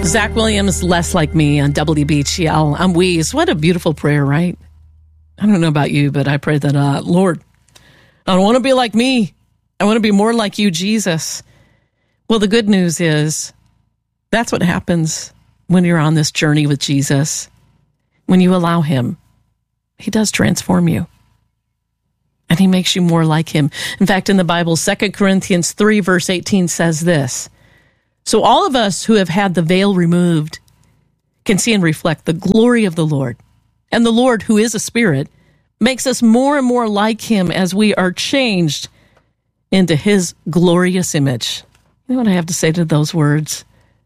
Zach Williams, Less Like Me on WBGL. I'm Weeze. What a beautiful prayer, right? I don't know about you, but I pray that, Lord, I don't want to be like me. I want to be more like you, Jesus. Well, the good news is that's what happens when you're on this journey with Jesus. When you allow him, he does transform you. And he makes you more like him. In fact, in the Bible, 2 Corinthians 3, verse 18 says this. So all of us who have had the veil removed can see and reflect the glory of the Lord. And the Lord, who is a spirit, makes us more and more like him as we are changed into his glorious image. You know what I have to say to those words?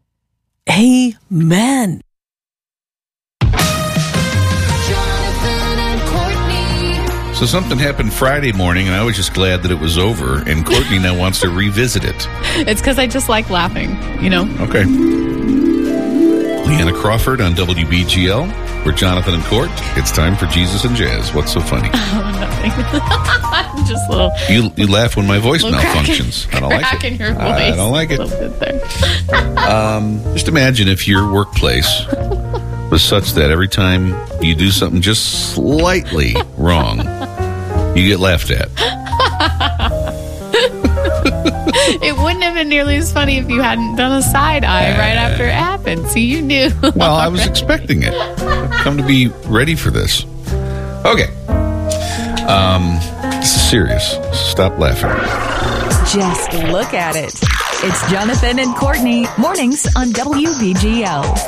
Amen. So something happened Friday morning, and I was just glad that it was over, and Courtney now wants to revisit it. It's because I just like laughing, you know? Okay. Leanna Crawford on WBGL. We're Jonathan and Court. It's time for Jesus and Jazz. What's so funny? Oh, nothing. Just a little... You laugh when my voice malfunctions. I don't like it. In your voice. I don't like it. A little bit there. Just imagine if your workplace was such that every time you do something just slightly wrong, you get laughed at. It wouldn't have been nearly as funny if you hadn't done a side eye right after it happened. See, you knew. Well, I was expecting it. I've come to be ready for this. Okay. This is serious. Stop laughing. Just look at it. It's Jonathan and Courtney, mornings on WBGL.